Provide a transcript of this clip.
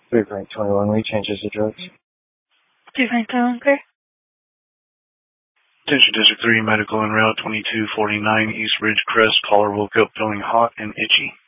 3 Frank 21, we changes the drugs. 3 Frank 21, clear. Attention District 3, medical en route 2249, East Ridge Crest. Caller woke up feeling hot and itchy.